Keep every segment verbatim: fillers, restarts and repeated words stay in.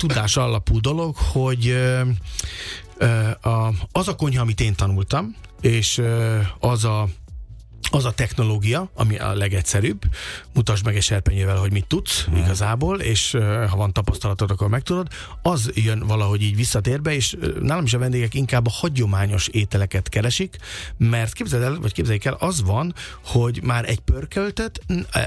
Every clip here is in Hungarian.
tudás alapú dolog, hogy ö, ö, a, az a konyha, amit én tanultam, és ö, az a az a technológia, ami a legegyszerűbb, mutasd meg egy serpenyővel, hogy mit tudsz hmm. igazából, és uh, ha van tapasztalatod, akkor megtudod, az jön valahogy így visszatérbe, és uh, nálam is a vendégek inkább a hagyományos ételeket keresik, mert képzeld el, vagy képzeljék el, az van, hogy már egy pörköltet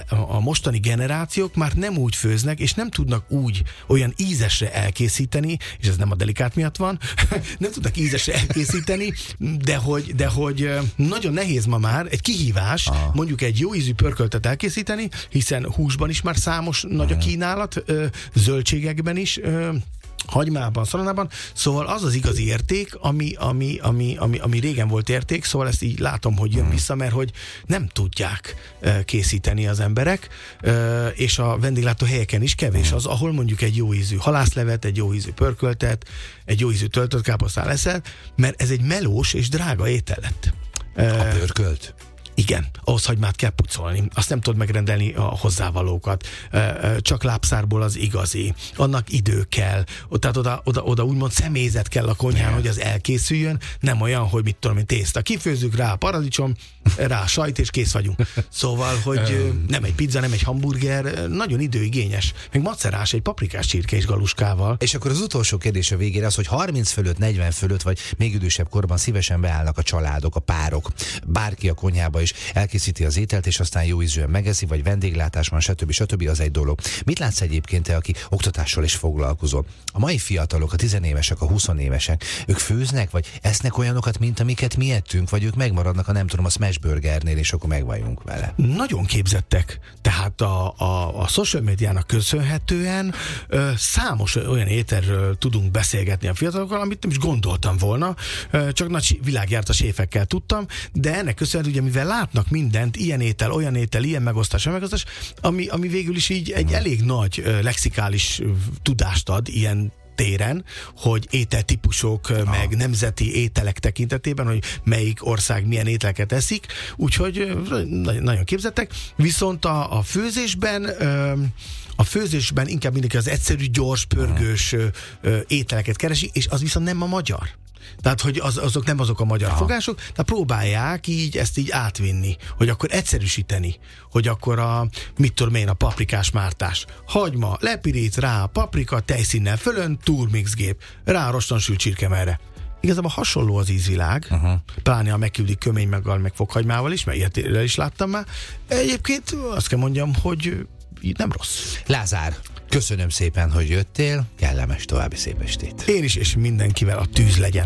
a mostani generációk már nem úgy főznek, és nem tudnak úgy olyan ízesre elkészíteni, és ez nem a delikát miatt van, nem tudnak ízesre elkészíteni, de hogy, de hogy nagyon nehéz ma már egy kihívás, Aha. mondjuk egy jó ízű pörköltet elkészíteni, hiszen húsban is már számos nagy a kínálat, ö, zöldségekben is, ö, hagymában, szalonában, szóval az az igazi érték, ami, ami, ami, ami, ami régen volt érték, szóval ezt így látom, hogy jön vissza, mert hogy nem tudják uh, készíteni az emberek, uh, és a vendéglátó helyeken is kevés az, ahol mondjuk egy jó ízű halászlevet, egy jó ízű pörköltet, egy jó ízű töltött káposztát leszel, mert ez egy melós és drága étel lett. Uh, a pörkölt? Igen, ahhoz hagymát kell pucolni, azt nem tudod megrendelni a hozzávalókat, csak lábszárból az igazi, annak idő kell, tehát oda, oda, oda úgymond személyzet kell a konyhán, hogy az elkészüljön, nem olyan, hogy mit tudom én, tészta, kifőzzük rá paradicsom, rá sajt, és kész vagyunk. Szóval, hogy nem egy pizza, nem egy hamburger, nagyon időigényes, meg macerás, egy paprikás csirke és galuskával. És akkor az utolsó kérdés a végére az, hogy harminc fölött, negyven fölött, vagy még idősebb korban szívesen beállnak a családok, a párok, bárki a konyhába is elkészíti az ételt, és aztán jó ízűen megeszi, vagy vendéglátás van, stb. stb. Az egy dolog. Mit látsz egyébként te, aki oktatással is foglalkozol? A mai fiatalok, a tizenévesek, a huszonévesek, ők főznek, vagy esznek olyanokat, mint amiket mi ettünk, vagy ők megmaradnak a nem tudom, a smashburgernél, és akkor megvaljunk vele? Nagyon képzettek. Tehát a, a, a social médiának köszönhetően ö, számos olyan ételről tudunk beszélgetni a fiatalokkal, amit nem is gondoltam volna, ö, csak nagy világjártas évekkel tudtam, de ennek köszönhetően, ugye mivel látnak mindent, ilyen étel, olyan étel, ilyen megosztás, olyan megosztás, ami, ami végül is így egy elég nagy ö, lexikális ö, tudást ad ilyen téren, hogy ételtípusok, ah. meg nemzeti ételek tekintetében, hogy melyik ország milyen ételeket eszik, úgyhogy nagyon képzettek. Viszont a, a főzésben a főzésben inkább mindenki az egyszerű, gyors, pörgős ételeket keresi, és az viszont nem a magyar. Tehát, hogy az, azok nem azok a magyar Aha. fogások, tehát próbálják így ezt így átvinni, hogy akkor egyszerűsíteni, hogy akkor a, mit tudom én, a paprikás mártás. Hagyma, lepirít, rá a paprika, tejszínnel fölön, turmixgép, rá a rostonsült csirkemelre. Igazából hasonló az ízvilág, uh-huh. pláne ha megküldik köménymeggal, meg fokhagymával is, mert ilyet is láttam már. Egyébként azt kell mondjam, hogy nem rossz. Lázár, köszönöm szépen, hogy jöttél, kellemes további szép estét. Én is, és mindenkivel a tűz legyen.